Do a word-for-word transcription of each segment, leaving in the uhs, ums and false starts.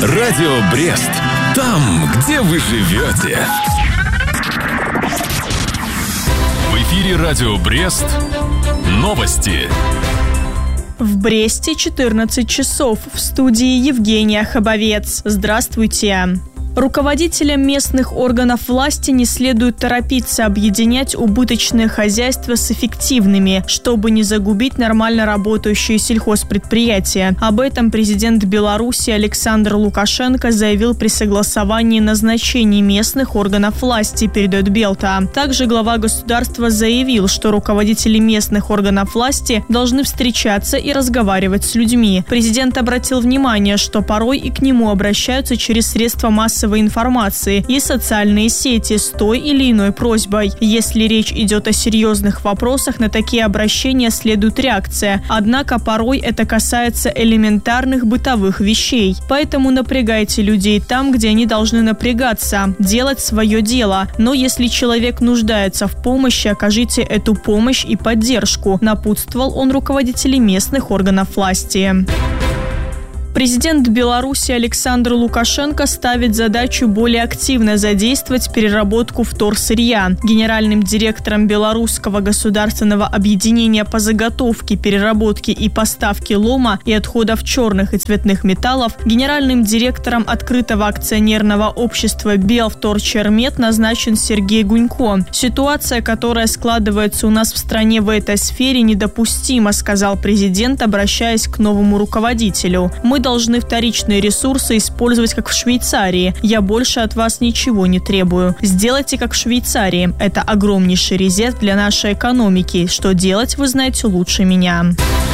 Радио Брест. Там, где вы живете. В эфире Радио Брест. Новости. В Бресте четырнадцать часов. В студии Евгения Хабовец. Здравствуйте. Руководителям местных органов власти не следует торопиться объединять убыточные хозяйства с эффективными, чтобы не загубить нормально работающие сельхозпредприятия. Об этом президент Беларуси Александр Лукашенко заявил при согласовании назначений местных органов власти, передает Белта. Также глава государства заявил, что руководители местных органов власти должны встречаться и разговаривать с людьми. Президент обратил внимание, что порой и к нему обращаются через средства массовой информации и социальные сети с той или иной просьбой. Если речь идет о серьезных вопросах, на такие обращения следует реакция. Однако порой это касается элементарных бытовых вещей. Поэтому напрягайте людей там, где они должны напрягаться, делать свое дело. Но если человек нуждается в помощи, окажите эту помощь и поддержку, напутствовал он руководителей местных органов власти. Президент Беларуси Александр Лукашенко ставит задачу более активно задействовать переработку вторсырья. Генеральным директором Белорусского государственного объединения по заготовке, переработке и поставке лома и отходов черных и цветных металлов, генеральным директором открытого акционерного общества «Белвторчермет» назначен Сергей Гунько. Ситуация, которая складывается у нас в стране в этой сфере, недопустима, сказал президент, обращаясь к новому руководителю. Мы должны вторичные ресурсы использовать, как в Швейцарии. Я больше от вас ничего не требую. Сделайте, как в Швейцарии. Это огромнейший резерв для нашей экономики. Что делать, вы знаете лучше меня.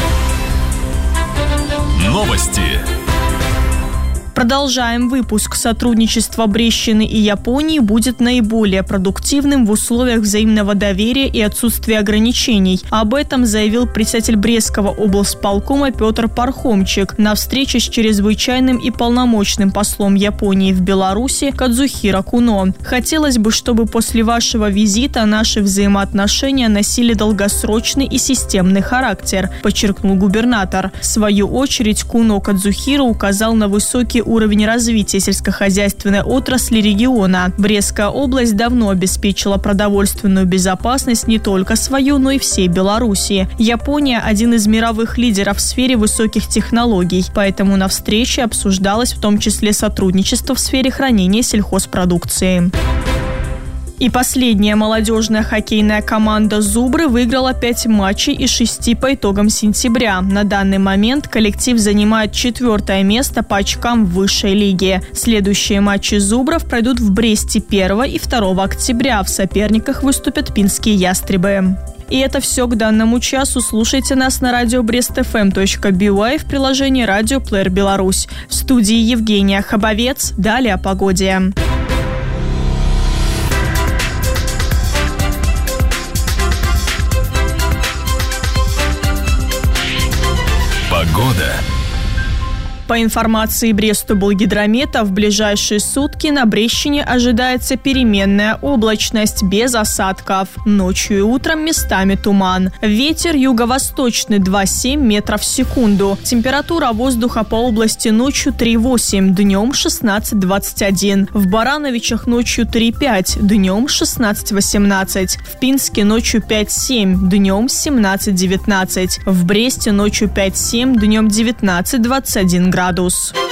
Новости. Продолжаем выпуск. Сотрудничество Брестщины и Японии будет наиболее продуктивным в условиях взаимного доверия и отсутствия ограничений. Об этом заявил председатель Брестского облсполкома Петр Пархомчик на встрече с чрезвычайным и полномочным послом Японии в Беларуси Кадзухиро Куно. Хотелось бы, чтобы после вашего визита наши взаимоотношения носили долгосрочный и системный характер, подчеркнул губернатор. В свою очередь Куно Кадзухиро указал на высокий уровень развития сельскохозяйственной отрасли региона. Брестская область давно обеспечила продовольственную безопасность не только свою, но и всей Беларуси. Япония – один из мировых лидеров в сфере высоких технологий, поэтому на встрече обсуждалось в том числе сотрудничество в сфере хранения сельхозпродукции. И последняя молодежная хоккейная команда «Зубры» выиграла пять матчей из шести по итогам сентября. На данный момент коллектив занимает четвертое место по очкам в высшей лиге. Следующие матчи «Зубров» пройдут в Бресте первого и второго октября. В соперниках выступят пинские «Ястребы». И это все к данному часу. Слушайте нас на радио брест эф эм точка би уай в приложении «Радио Плеер Беларусь». В студии Евгения Хабовец. Далее о погоде. Погода. По информации Брестоблгидромета, в ближайшие сутки на Брестщине ожидается переменная облачность без осадков. Ночью и утром местами туман. Ветер юго-восточный два целых семь десятых метров в секунду. Температура воздуха по области ночью три восемь, днем шестнадцать двадцать один. В Барановичах ночью три пять, днем шестнадцать восемнадцать. В Пинске ночью пять семь, днем семнадцать девятнадцать. В Бресте ночью пять семь, днем девятнадцать двадцать один градус.